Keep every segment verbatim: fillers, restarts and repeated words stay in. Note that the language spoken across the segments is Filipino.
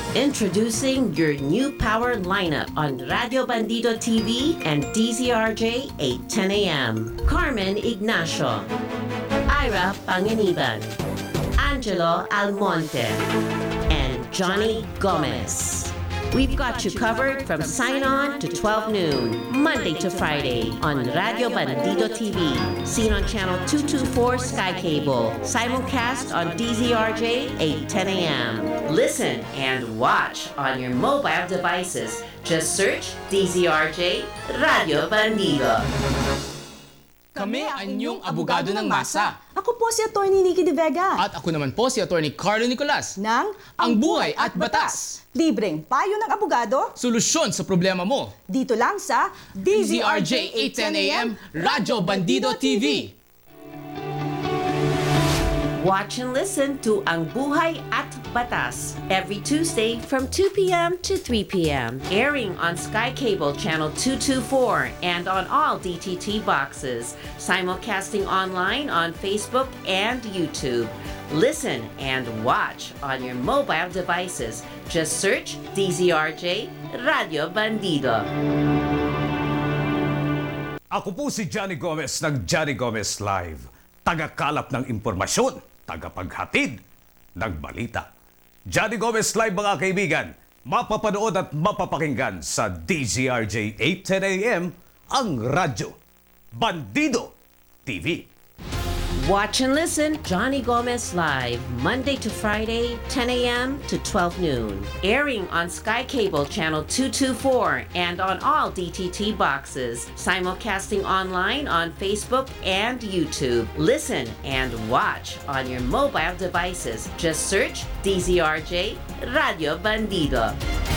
Introducing your new power lineup on Radio Bandido T V and D Z R J eight ten a m Carmen Ignacio, Ira Panganiban, Angelo Almonte, and Johnny Gomez. We've got you covered from sign on to twelve noon, Monday to Friday on Radio Bandido T V, seen on channel two twenty-four Sky Cable, simulcast on D Z R J eight ten a m Listen and watch on your mobile devices. Just search D Z R J Radio Bandido. Kami ang inyong abogado ng masa. Ako po si Attorney Nikki De Vega. At ako naman po si Attorney Carlo Nicolas. Ng Ang Buhay at Batas. Libreng payo ng abogado. Solusyon sa problema mo. Dito lang sa D Z R J eight ten a m Radyo Bandido T V. Watch and listen to Ang Buhay at Batas every Tuesday from two p m to three p m Airing on Sky Cable Channel two twenty-four and on all D T T boxes. Simulcasting online on Facebook and YouTube. Listen and watch on your mobile devices. Just search D Z R J Radio Bandido. Ako po si Johnny Gomez ng Johnny Gomez Live. Tagakalap ng impormasyon, tagapaghatid ng balita. Johnny Gomez Live mga kaibigan, mapapanood at mapapakinggan sa D Z R J eight ten a m ang radyo Bandido T V. Watch and listen Johnny Gomez Live, Monday to Friday, ten a m to twelve noon. Airing on Sky Cable Channel two twenty-four and on all D T T boxes. Simulcasting online on Facebook and YouTube. Listen and watch on your mobile devices. Just search D Z R J Radio Bandido.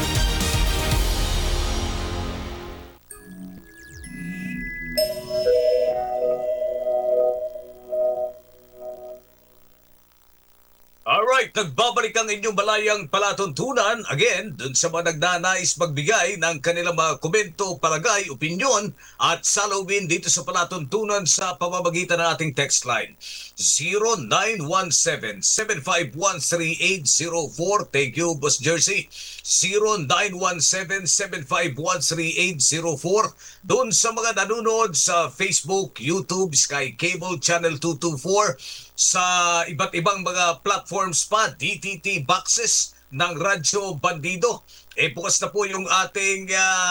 Alright, nagbabalik ang inyong balayang palatuntunan again dun sa mga nagnanais magbigay ng kanilang mga komento, palagay, opinyon at salawin dito sa palatuntunan sa pamamagitan ng ating text line zero nine one seven, seven five one, three eight zero four. Thank you, Boss Jersey. zero nine one seven, seven five one, three eight zero four. Doon sa mga nanonood sa Facebook, YouTube, Sky Cable Channel two twenty-four, sa iba't ibang mga platforms pa, D T T boxes ng Radyo Bandido. E bukas na po yung ating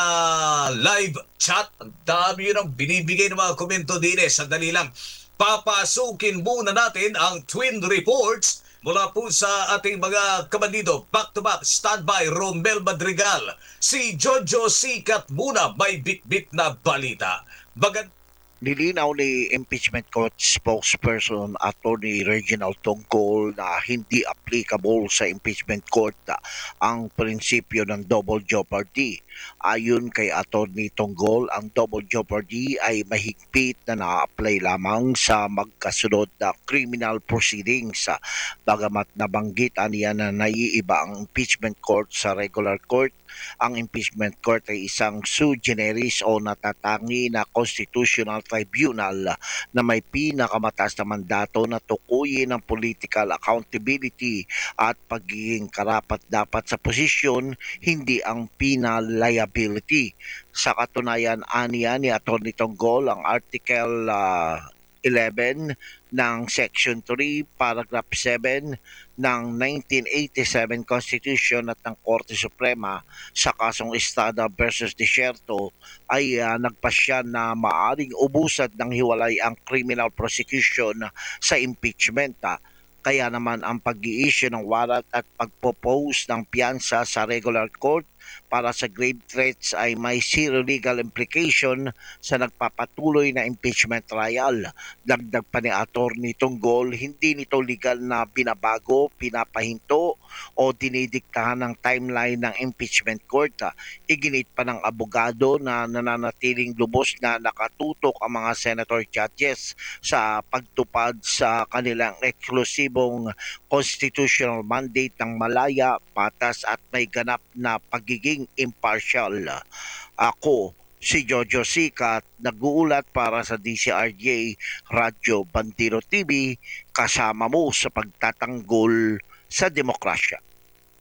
uh, live chat. Ang dami yun ang binibigay ng mga komento din eh. Sandali lang. Papasukin muna natin ang Twin Reports mula po sa ating mga kabandido. Back to back, standby, Romel Madrigal. Si Jojo Sikat muna, may bit-bit na balita. Bagad Nilinaw ni impeachment court spokesperson Attorney Reginald Tongkol na hindi applicable sa impeachment court ang prinsipyo ng double jeopardy. Ayon kay Attorney Tongkol, ang double jeopardy ay mahigpit na na-apply lamang sa magkasunod na criminal proceedings. Bagamat nabanggit niya na naiiba ang impeachment court sa regular court, ang impeachment court ay isang sui generis o natatangi na constitutional tribunal na may pinakamataas na mandato na tukuyin ang political accountability at pagiging karapat-dapat sa posisyon, hindi ang penal liability. Sa katunayan, aniya ni Atty. Tongkol, ang Article uh, eleven ng Section three, Paragraph seven ng nineteen eighty-seven Constitution at ng Korte Suprema sa kasong Estrada versus Desierto ay uh, nagpasya na maaring ubusad ng hiwalay ang criminal prosecution sa impeachment. Uh. Kaya naman ang pag-i-issue ng warrant at pagpropose ng piyansa sa regular court para sa grave threats ay may zero legal implication sa nagpapatuloy na impeachment trial. Dagdag pa ni Attorney Tongkol, hindi nito legal na binabago, pinapahinto o dinidiktahan ng timeline ng impeachment court. Iginit pa ng abogado na nananatiling lubos na nakatutok ang mga senator judges sa pagtupad sa kanilang eksklusibong constitutional mandate ng malaya, patas at may ganap na pagiging impartial. Ako, si Jojo Sikat, nag-uulat para sa D Z R J Radyo Bandido T V, kasama mo sa pagtatanggol sa demokrasya.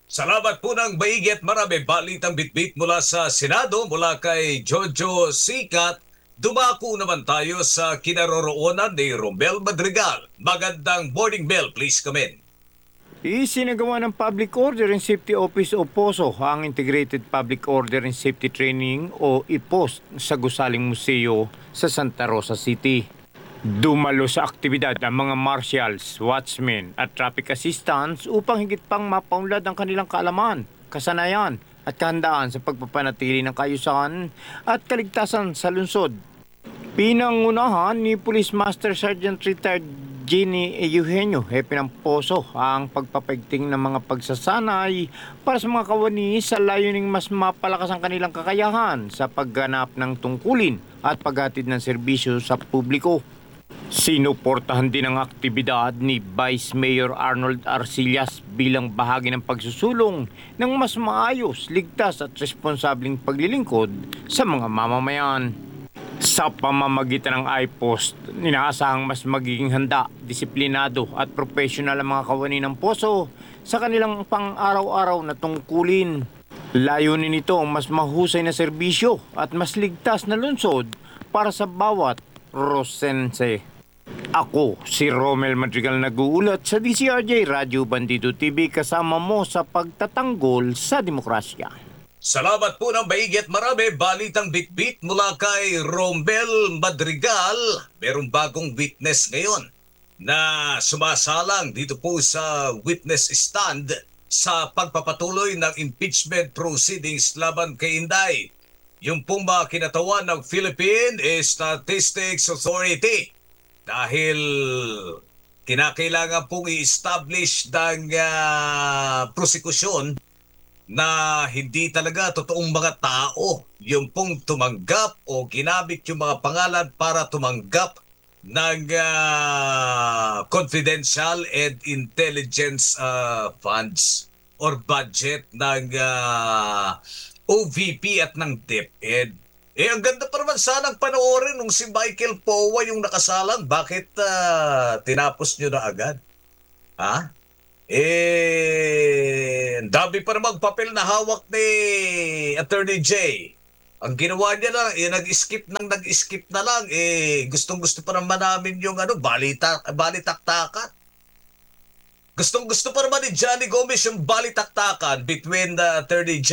Salamat po ng maigi at marami balitang bitbit mula sa Senado, mula kay Jojo Sikat. Dumako naman tayo sa kinaroroonan ni Romel Madrigal. Magandang morning, Mel. Please come in. Isinagawa ng Public Order and Safety Office o POSO ang Integrated Public Order and Safety Training o I P O S sa Gusaling Museo sa Santa Rosa City. Dumalo sa aktibidad ang mga marshals, watchmen at traffic assistants upang higit pang mapaunlad ang kanilang kaalaman, kasanayan at kahandaan sa pagpapanatili ng kaayusan at kaligtasan sa lungsod. Pinangunahan ni Police Master Sergeant Retired Jenny Eugenio, hepe ng POSO, ang pagpapaigting ng mga pagsasanay para sa mga kawani sa layuning mas mapalakas ang kanilang kakayahan sa pagganap ng tungkulin at paghatid ng serbisyo sa publiko. Sinuportahan din ang aktibidad ni Vice Mayor Arnold Arcillas bilang bahagi ng pagsusulong ng mas maayos, ligtas at responsableng paglilingkod sa mga mamamayan. Sa pamamagitan ng I P O S, inaasahang mas magiging handa, disiplinado at profesional ang mga kawani ng POSO sa kanilang pang-araw-araw na tungkulin. Layunin nito ang mas mahusay na serbisyo at mas ligtas na lungsod para sa bawat Rosense. Ako, si Romel Madrigal, nag-uulat sa D C R J Radyo Bandido T V, kasama mo sa pagtatanggol sa demokrasya. Salamat po ng maigi at marami balitang bitbit mula kay Romel Madrigal. Merong bagong witness ngayon na sumasalang dito po sa witness stand sa pagpapatuloy ng impeachment proceedings laban kay Inday. Yung pong mga kinatawan ng Philippine Statistics Authority dahil kinakailangan pong i-establish ng uh, prosekusyon na hindi talaga totoong mga tao yung pong tumanggap o ginamit yung mga pangalan para tumanggap ng uh, confidential and intelligence uh, funds or budget ng uh, O V P at ng DepEd. Eh, ang ganda pa naman sanang panoorin nung si Michael Powa yung nakasalang. Bakit uh, tinapos nyo na agad? Ha? Eh, dami pa namang papel na hawak ni Attorney J. Ang ginawa niya lang, eh, nag-skip nang nag-skip na lang. Eh, gustong-gusto pa naman namin yung ano, balita, balitaktakan. Gustong-gusto pa naman ni Johnny Gomez yung balitaktakan between the Attorney J,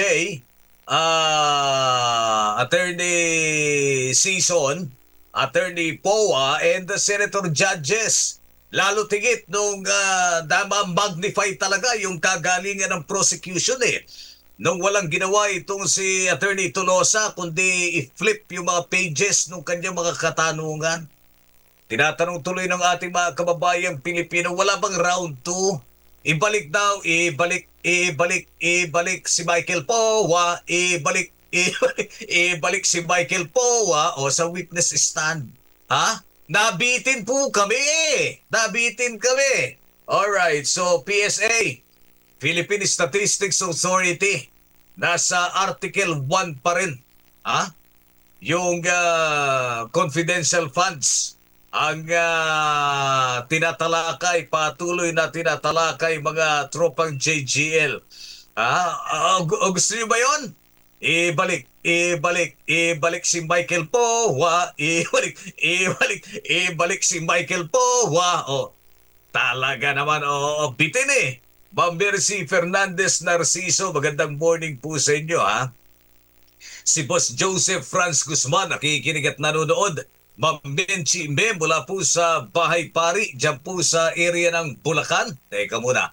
uh, Attorney Season, Attorney Powa, and the Senator Judges. Lalo tigit nung uh, dama magnify talaga yung kagalingan ng prosecution eh. Nung walang ginawa itong si Attorney Tolosa kundi i-flip yung mga pages ng kanyang mga katanungan. Tinatanong tuloy ng ating mga kababayang Pilipino, wala bang round two? Ibalik daw, ibalik, ibalik, ibalik si Michael Powa, ibalik, ibalik, ibalik si Michael Powa o sa witness stand. Ha? Nabitin po kami. Nabitin kami. Alright, so P S A, Philippine Statistics Authority, nasa Article one pa rin. Ha? Yung uh, confidential funds, ang uh, tinatalakay, patuloy na tinatalakay mga tropang J G L. Ha? Uh, gusto niyo ba yun? Ibalik, ibalik, ibalik si Michael Powa, ibalik, ibalik, ibalik si Michael Powa. O, talaga naman, o, bitin eh. Ma'am Mercy Fernandez Narciso, magandang morning po sa inyo, ha? Si Boss Joseph Franz Guzman, nakikinig at nanonood. Ma'am Benchi Mem, mula po sa Bahay Pari, dyan po sa area ng Bulacan. Teka muna.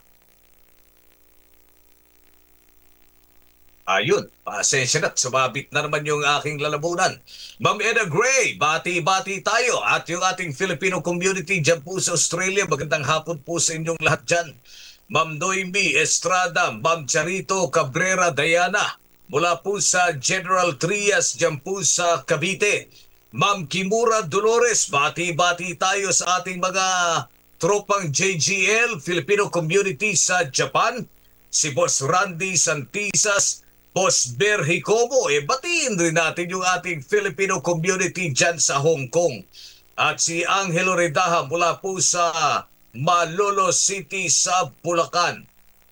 Ayun, pasensya na, sumabit na naman yung aking lalamunan. Ma'am Eda Gray, bati-bati tayo at yung ating Filipino community dyan po sa Australia. Magandang hapon po sa inyong lahat dyan. Ma'am Noemi Estrada, Ma'am Charito Cabrera Diana, mula po sa General Trias dyan po sa Cavite. Ma'am Kimura Dolores, bati-bati tayo sa ating mga tropang J G L, Filipino community sa Japan. Si Boss Randy Santisas, Boss Ber Hikomo, eh batiin rin natin yung ating Filipino community dyan sa Hong Kong. At si Angelo Redaha mula po sa Malolo City sa Bulacan.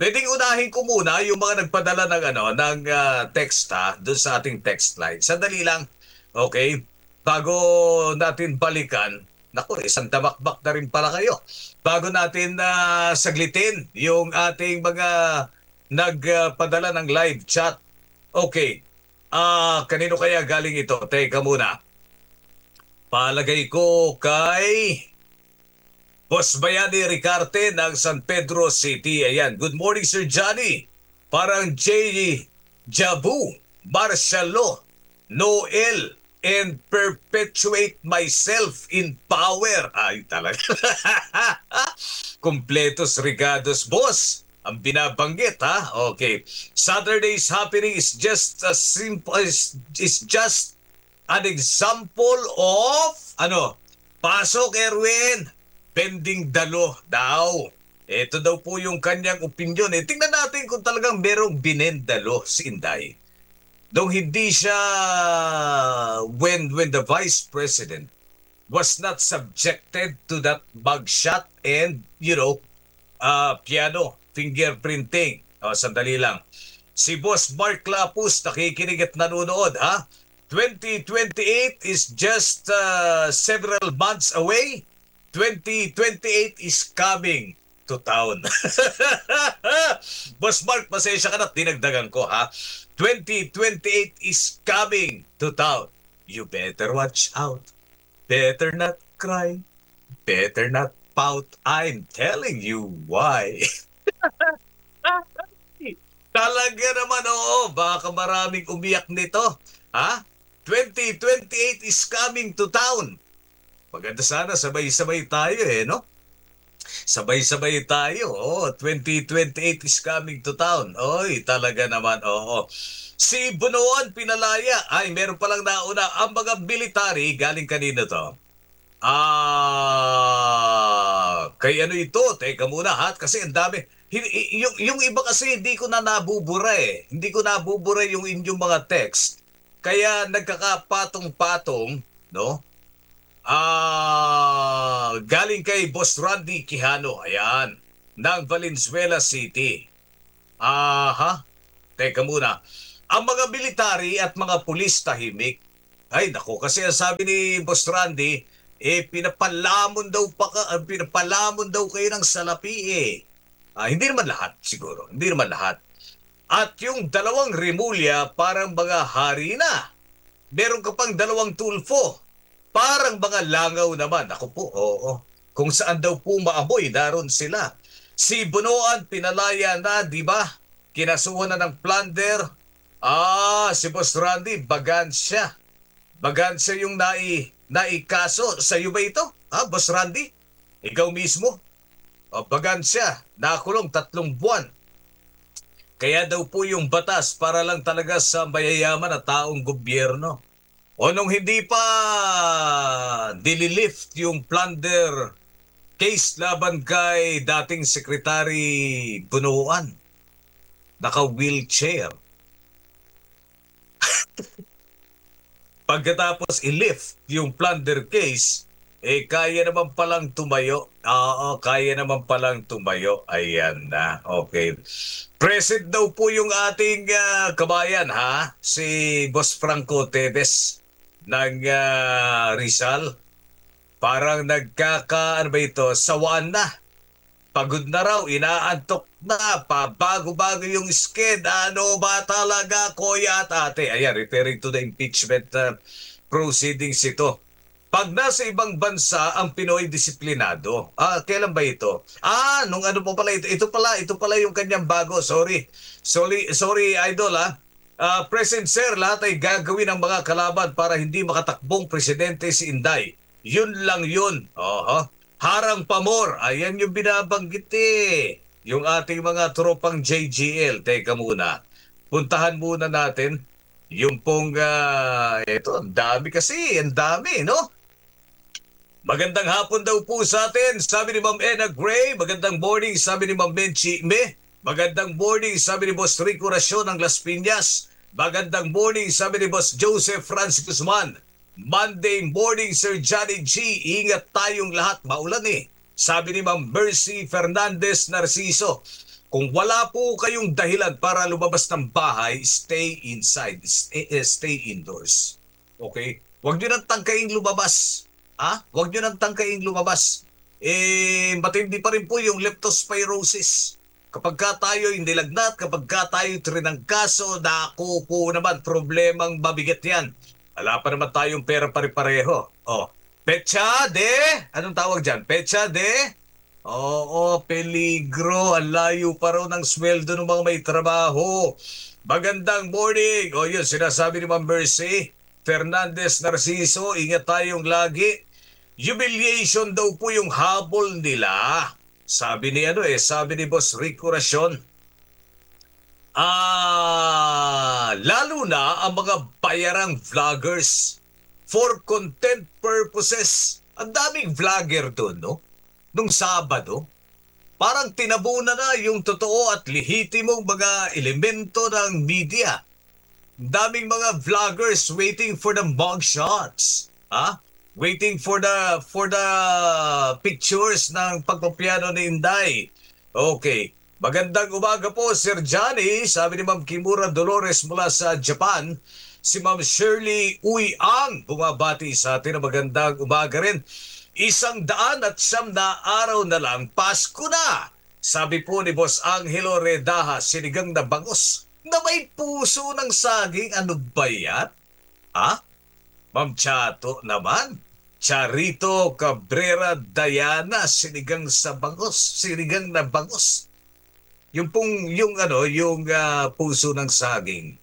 pwedeng unahin ko muna yung mga nagpadala ng ano ng ah, text ha, doon sa ating text line. Sandali lang. Okay? Bago natin balikan, naku, isang tabakbak na rin pala kayo. Bago natin na saglitin yung ating mga nagpadala ng live chat. Okay. Ah, kanino kaya galing ito? Teka muna. Palagay ko kay Boss Bayani Ricarte ng San Pedro City. Ayan. Good morning, Sir Johnny. Parang J. Jabu, Marcialo, Noel, and perpetuate myself in power. Ay, talaga. Completos regados, boss. Ang binabanggit, ha? Okay. Saturday's happening is just a simple, is, is just an example of, ano, pasok, Erwin, pending dalo daw. Ito daw po yung kanyang opinion. Eh, tingnan natin kung talagang merong binendalo si Inday. Nung hindi siya, when, when the Vice President was not subjected to that mugshot and, you know, uh, piano, fingerprinting. O, sandali lang. Si Boss Mark Lapus, nakikinig at nanonood, ha? twenty twenty-eight is just uh, several months away. twenty twenty-eight is coming to town. Boss Mark, pasensya ka na, dinagdagan ko, ha? twenty twenty-eight is coming to town. You better watch out. Better not cry. Better not pout. I'm telling you why. Talaga naman, oo. Baka maraming umiyak nito. Ha? twenty twenty-eight is coming to town. Maganda sana, sabay-sabay tayo eh, no? Sabay-sabay tayo. Oh, twenty twenty-eight is coming to town. Oy, talaga naman, oo. Si Bunuan Pinalaya, ay meron palang nauna. Ang mga military, galing kanina to. Ah, kay ano ito? Teka muna, ha? Kasi ang dami. Hin- yung, yung iba kasi hindi ko na nabubura eh. Hindi ko nabubura yung inyong mga text. Kaya nagkakapatong-patong, no? Ah, galing kay Boss Randy Quijano, ayan, ng Valenzuela City. Aha, teka muna. Ang mga military at mga pulis tahimik. Ay, nako, kasi ang sabi ni Boss Randy, eh, pinapalamon daw, pa, uh, pinapalamon daw kayo ng salapi eh. Ah, hindi naman lahat, siguro. Hindi naman lahat. At yung dalawang Rimulya, parang mga hari na. Meron ka pang dalawang Tulfo. Parang mga langaw naman. Ako po, oo. Kung saan daw po maamoy, daron sila. Si Bunuan Pinalaya na, di ba? Kinasuhan na ng plunder. Ah, si Boss Randy, bagansya. Bagansya yung nai, naikaso. Sa'yo ba ito? Ha, Boss Randy? Ikaw mismo? O, bagansya. Nakulong tatlong buwan. Kaya daw po yung batas para lang talaga sa mayayaman at taong gobyerno. O nung hindi pa dililift yung plunder case laban kay dating Secretary Bunuan, naka-wheelchair. Pagkatapos i-lift yung plunder case, eh kaya naman palang tumayo. Oo, kaya naman palang tumayo. Ayan na. Okay. Present daw po yung ating uh, kabayan, ha? Si Boss Franco Teves ng uh, Rizal. Parang nagkaka, ano ba ito, sawaan na. Pagod na raw, inaantok na, pa bago-bago yung sked. Ano ba talaga, kuya at ate? Ayan, referring to the impeachment uh, proceedings ito. Pag nasa ibang bansa, ang Pinoy disiplinado. Ah, kailan ba ito? Ah, nung ano po pala ito? Ito pala, ito pala yung kanyang bago. Sorry. Sorry, sorry idol ha. Uh, President Sir, lahat ay gagawin ng mga kalaban para hindi makatakbong presidente si Inday. Yun lang yun. Oho. Harang pamor. Ayan yung binabanggit eh. Yung ating mga tropang J G L. Teka muna. Puntahan muna natin yung pong, uh, ito, ang dami kasi. Ang dami, no? Magandang hapon daw po sa atin. Sabi ni Ma'am Ena Gray. Magandang morning. Sabi ni Ma'am Benchi Me. Magandang morning. Sabi ni Boss Rico Rasyon ng Las Piñas. Magandang morning. Sabi ni Boss Joseph Franz Guzman. Monday morning, Sir Johnny G. Ingat tayong lahat. Maulan eh. Sabi ni Ma'am Mercy Fernandez Narciso. Kung wala po kayong dahilan para lumabas ng bahay, stay inside. Stay, eh, stay indoors. Okay? Huwag nyo nang tangkaing lumabas. Ha? Huwag nyo nang tangkaing lumabas. Eh, matindi pa rin po yung leptospirosis. Kapag ka tayo'y nilagnat, kapag ka tayo'y trinangkaso, naku po naman, problemang mabigat yan. Wala pa naman tayong pera pare-pareho. Oh, pecha de? Anong tawag dyan? Pecha de? Oo, peligro. Ang layo pa raw ng sweldo ng mga may trabaho. Magandang morning. O yun, sinasabi ni Ma'am Mercy. Fernandez Narciso, ingat tayong lagi. Humiliation daw po yung habol nila. Sabi ni ano eh, sabi ni Boss Rico Racion. Ah, lalo na ang mga bayarang vloggers for content purposes. Ang daming vlogger doon, no? Nung Sabado, parang tinabunan na yung totoo at lehitimong mga elemento ng media. Daming mga vloggers waiting for the mug shots. Ha? Waiting for the for the pictures ng pagpapiano ni Inday. Okay. Magandang umaga po, Sir Johnny. Sabi ni Ma'am Kimura Dolores mula sa Japan. Si Ma'am Shirley Uy Ang bumabati sa atin na magandang umaga rin. Isang daan at siyam na araw na lang, Pasko na. Sabi po ni Boss Angelo Redaha, sinigang na bangus na may puso ng saging. Ano ba yan? Ha? Ma'am Chato naman. Charito Cabrera Diana, sinigang sa bangus. Sinigang na bangus. Yung pong, yung ano, yung uh, puso ng saging.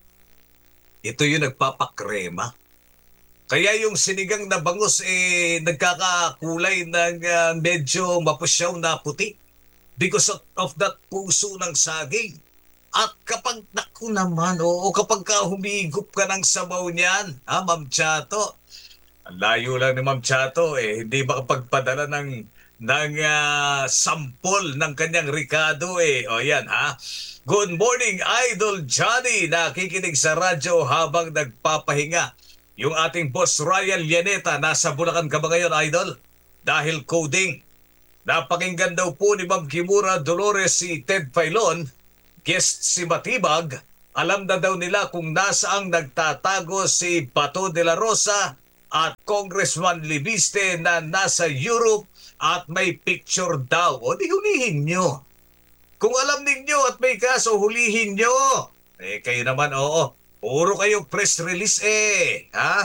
Ito yung nagpapakrema. Kaya yung sinigang na bangus eh nagkakakulay ng uh, medyo mapusyaw na puti because of, of that puso ng saging. At kapag, naku naman, oo, kapag ka humigop ka ng sabaw niyan, ha, Ma'am Chato, ang layo lang ni Ma'am Chato, eh, hindi makapagpadala ng, ng uh, sampol ng kanyang Ricardo, eh. O yan, ha. Good morning, Idol Johnny, nakikinig sa radyo habang nagpapahinga. Yung ating boss Ryan Llaneta, nasa Bulacan ka ba ngayon, Idol? Dahil coding. Napakinggan daw po ni Ma'am Kimura Dolores si Ted Filon, guest si Matibag. Alam na daw nila kung nasaang nagtatago si Bato de la Rosa at Congressman Libiste na nasa Europe at may picture daw. O di hulihin nyo. Kung alam ninyo at may kaso, hulihin nyo. Eh kayo naman, oo. Puro kayo press release eh. Ha?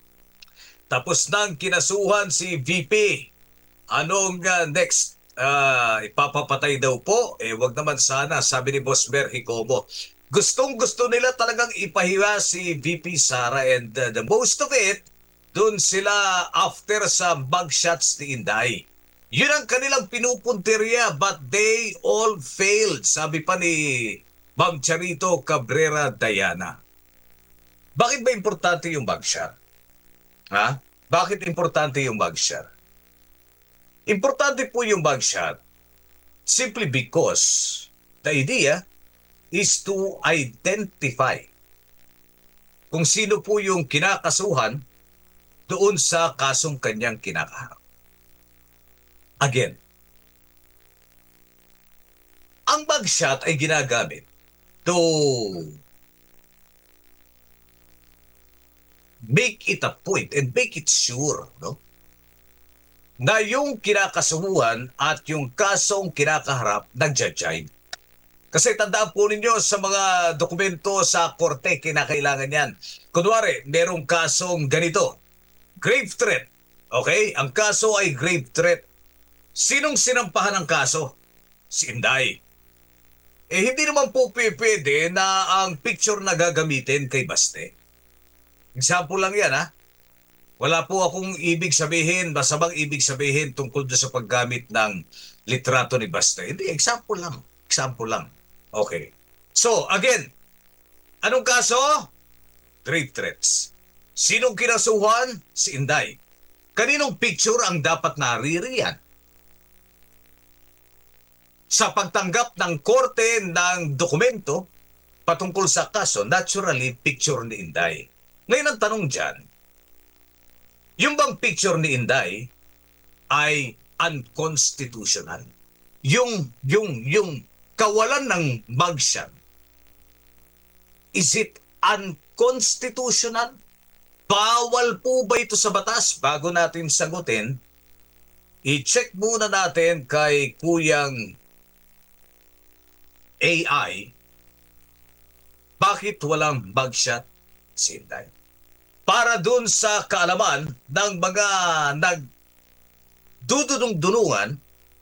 Tapos nang kinasuhan si V P. Anong uh, next? Uh, ipapapatay daw po? Eh wag naman sana, sabi ni Boss Mer Hicobo. Gustong gusto nila talagang ipahiwa si V P Sara and uh, the most of it, dun sila after sa mugshots ni Inday. Yun ang kanilang pinupunteriya but they all failed, sabi pa ni Ma'am Charito Cabrera Diana. Bakit ba importante yung mugshot? Ha? Bakit importante yung mugshot? Importante po yung mugshot simply because the idea is to identify kung sino po yung kinakasuhan doon sa kasong kanyang kinakaharap. Again, ang mugshot ay ginagamit to make it a point and make it sure, no? Na yung kinakasuhan at yung kasong kinakaharap nagja-jive. Kasi tandaan po ninyo sa mga dokumento sa korte, kinakailangan yan. Kunwari, merong kasong ganito, grave threat. Okay? Ang kaso ay grave threat. Sinong sinampahan ng kaso? Si Inday. Eh, hindi naman po pwede na ang picture na gagamitin kay Baste. Example lang yan, ha? Wala po akong ibig sabihin, masamang ibig sabihin tungkol sa paggamit ng litrato ni Baste. Hindi, example lang. Example lang. Okay. So, again, anong kaso? Grave threats. Sinong kinasuhan? Si Inday. Kaninong picture ang dapat naririyan? Sa pagtanggap ng korte ng dokumento patungkol sa kaso, naturally, picture ni Inday. Ngayon ang tanong dyan, yung bang picture ni Inday ay unconstitutional? Yung, yung, yung kawalan ng mugshot, is it unconstitutional? Bawal po ba ito sa batas? Bago natin sagutin, i-check muna natin kay Kuyang A I, bakit walang mugshot, Sinday? Para dun sa kaalaman ng mga nagdudunong-dunungan,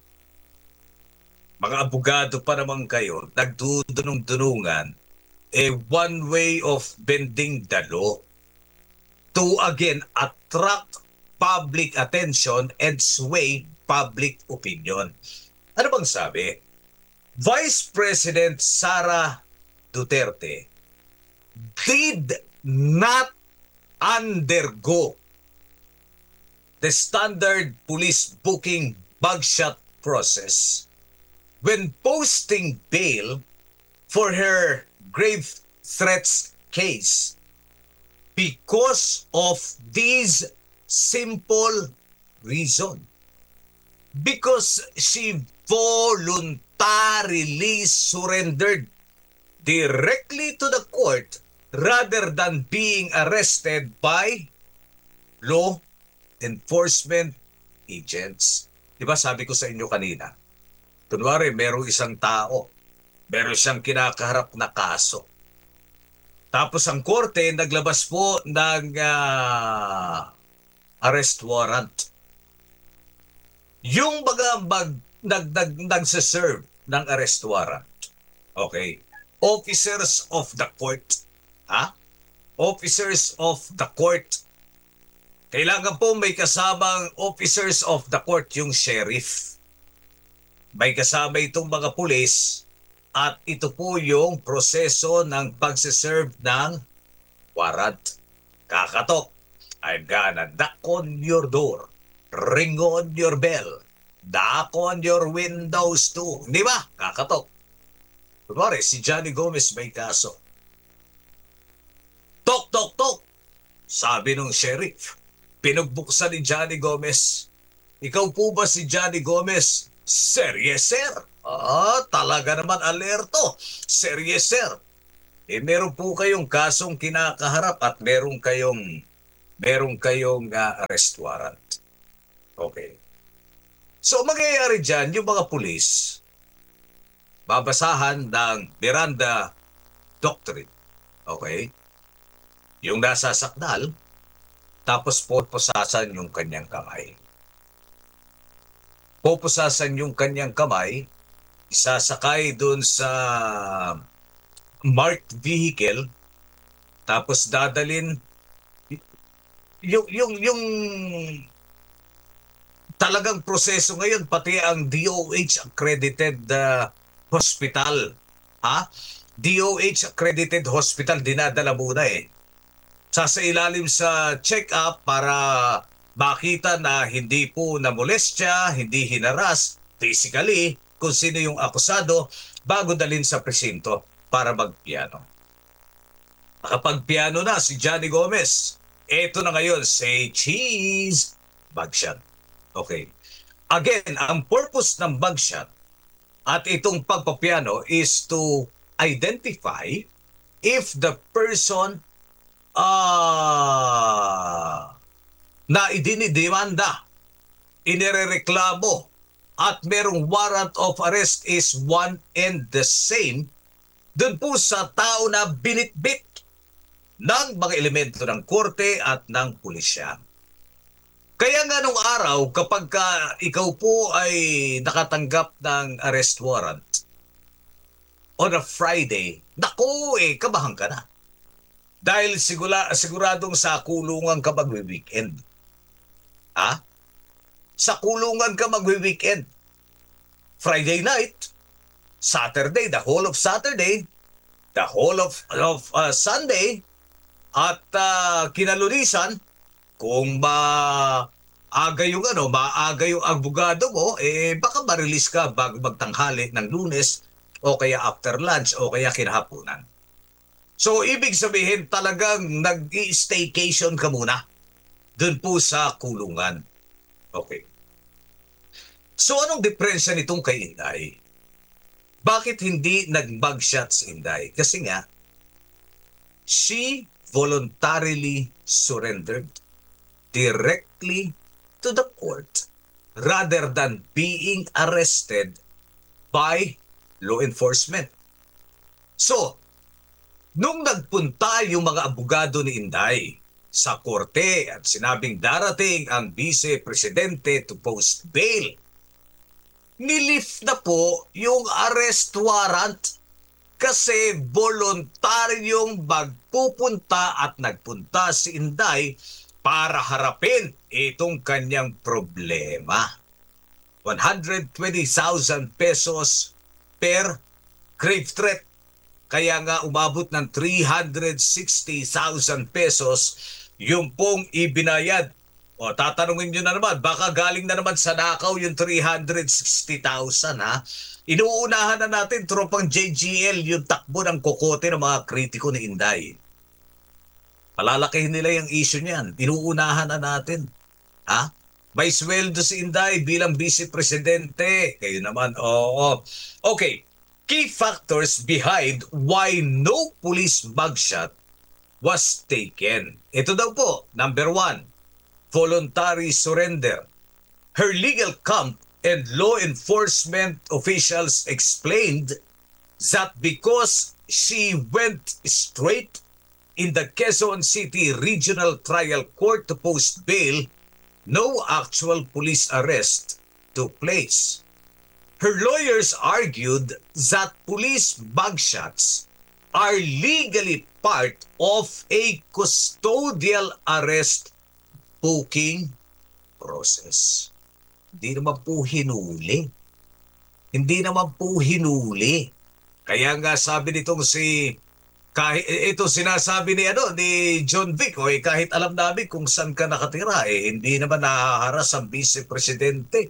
mga abogado pa naman kayo, nagdudunong-dunungan, a one way of bending the law to again attract public attention and sway public opinion. Ano bang sabi? Vice President Sara Duterte did not undergo the standard police booking mugshot process when posting bail for her grave threats case because of this simple reason. Because she voluntarily surrendered directly to the court rather than being arrested by law enforcement agents. Diba sabi ko sa inyo kanina, kunwari merong isang tao, meron siyang kinakaharap na kaso. Tapos ang korte naglabas po ng uh, arrest warrant. Yung mga mag, nag, nag, nagsaserve ng arrest warrant, okay, officers of the court, ha? Officers of the court. Kailangan po may kasamang officers of the court yung sheriff. May kasama itong mga pulis at ito po yung proseso ng pagsiserve ng warrant. Kakatok, I'm gonna knock on your door, ring on your bell, knock on your windows too. Di ba? Kakatok. Kunwari, si Johnny Gomez may kaso. Tok, tok, tok. Sabi nung sheriff, pinugbuksan ni Johnny Gomez. Ikaw po ba si Johnny Gomez? Sir, yes, sir. Ah, talaga naman alerto. Sir, yes, sir. Eh, meron po kayong kasong kinakaharap at meron kayong meron kayong uh, arrest warrant. Okay. So, mangyayari dyan, yung mga pulis, babasahan ng Miranda Doctrine. Okay? Yung nasa sakdal, tapos pupusasan yung kanyang kamay. Pupusasan yung kanyang kamay, isasakay dun sa marked vehicle, tapos dadalin yung yung yung talagang proseso ngayon, pati ang D O H accredited uh, hospital, ha? D O H accredited hospital dinadala muna eh. Sasailalim sa check-up para makita na hindi po namolestya, hindi hinaras physically kung sino yung akusado bago dalhin sa presinto para magpiano. Nakapagpiano na si Johnny Gomez. Ito na ngayon, say cheese, mugshot. Okay. Again, ang purpose ng mugshot at itong pagpapiano is to identify if the person uh, na idinidemanda, inirereklamo, at merong warrant of arrest is one and the same dun po sa tao na binitbit ng mga elemento ng korte at ng pulisya. Kaya nga nung araw, kapag ka ikaw po ay nakatanggap ng arrest warrant on a Friday, naku eh, kabahan ka na. Dahil sigura, siguradong sa kulungan ka magwi-weekend. Ha? Sa kulungan ka magwi-weekend. Friday night, Saturday, the whole of Saturday, the whole of, of uh, Sunday, at uh, kinalulisan, kung maaga yung ano, maaga yung abogado mo, eh baka ma-release ka bago magtanghali ng Lunes, o kaya after lunch, o kaya kinahaponan. So, ibig sabihin talagang nag-i-staycation ka muna dun po sa kulungan. Okay. So, anong diferensya nitong kay Inday? Bakit hindi nag-mugshot si Inday? Kasi nga, she voluntarily surrendered directly to the court rather than being arrested by law enforcement. So, nung nagpunta yung mga abogado ni Inday sa korte at sinabing darating ang vice-presidente to post bail, nilift na po yung arrest warrant kasi voluntaryong magpupunta at nagpunta si Inday para harapin itong kanyang problema. one hundred twenty thousand pesos per grave threat. Kaya nga umabot ng three hundred sixty thousand pesos yung pong ibinayad. O tatanungin nyo na naman, baka galing na naman sa nakaw yung three hundred sixty thousand ha. Inuunahan na natin tropang J G L yung takbo ng kokote ng mga kritiko ni Inday. Palalakihin nila yung issue niyan. Inuunahan na natin. Ha? May sweldo si Inday bilang vice-presidente. Kayo naman, oo. Okay. Key factors behind why no police mugshot was taken. Ito daw po, number one, voluntary surrender. Her legal camp and law enforcement officials explained that because she went straight in the Quezon City Regional Trial Court to post bail, no actual police arrest took place. Her lawyers argued that police mugshots are legally part of a custodial arrest booking process. Hindi naman po hinuli. Hindi naman po hinuli. Kaya nga sabi nitong si kahit ito sinasabi ni ano ni John Vic, o eh, kahit alam namin kung saan ka nakatira, eh hindi naman nahaharas ang vice-presidente.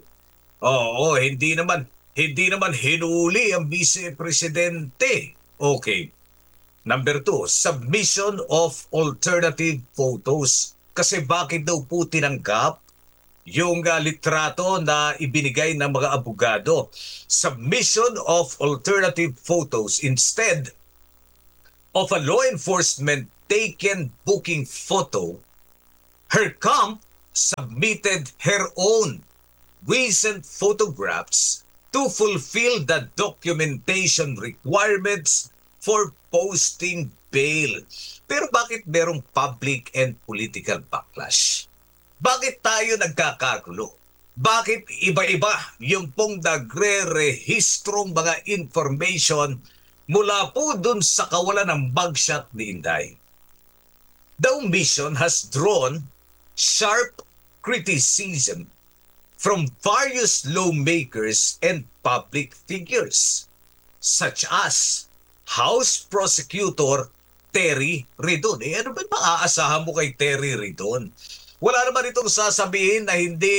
Oo, hindi naman hindi naman hinuli ang vice-presidente. Okay. Number two, submission of alternative photos. Kasi bakit daw po tinanggap yung uh, litrato na ibinigay ng mga abogado? Submission of alternative photos instead of a law enforcement taken booking photo. Her camp submitted her own recent photographs to fulfill the documentation requirements for posting bail. Pero bakit merong public and political backlash? Bakit tayo nagkakagulo? Bakit iba-iba yung pong nagre-rehistrong mga information mula po dun sa kawalan ng mugshot ni Inday? The omission has drawn sharp criticism from various lawmakers and public figures, such as House Prosecutor Terry Ridon. Eh ano ba maaasahan mo kay Terry Ridon? Wala naman itong sasabihin na hindi,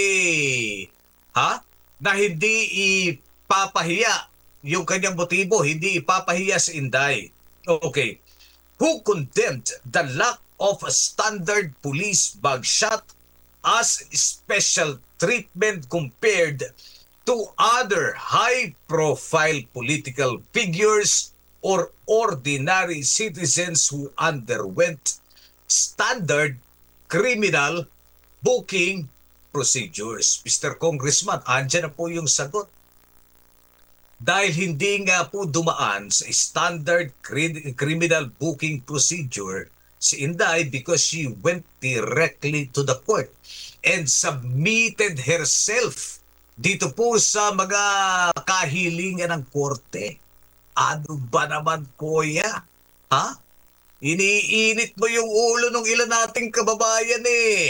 ha? Na hindi ipapahiya yung kanyang motibo, hindi ipapahiya si Inday. Okay. Who condemned the lack of a standard police mugshot as special treatment compared to other high-profile political figures or ordinary citizens who underwent standard criminal booking procedures. Mister Congressman, andyan na po yung sagot. Dahil hindi nga po dumaan sa standard cri- criminal booking procedure si Inday because she went directly to the court and submitted herself dito po sa mga kahilingan ng korte. Ano ba naman, kuya? Ha? Iniinit mo yung ulo ng ilan nating kababayan eh.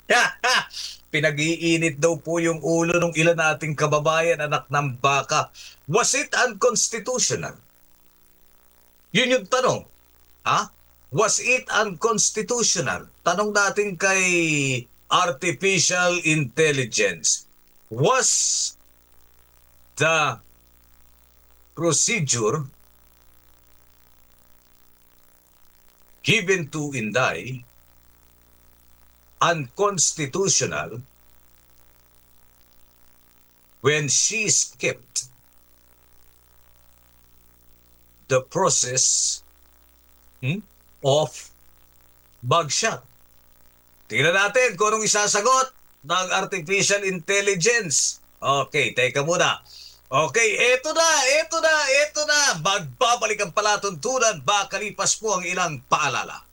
Pinag-iinit daw po yung ulo ng ilan nating kababayan, anak ng baka. Was it unconstitutional? Yun yung tanong. Ha? Was it unconstitutional? Tanong natin kay artificial intelligence. Was the procedure given to Inday unconstitutional when she skipped the process hmm, of mugshot? Tingnan natin kung anong isasagot ng artificial intelligence. Okay, teka muna. Okay, eto na, eto na, eto na. Magbabalik ang palatuntunan, makalipas po ang ilang paalala.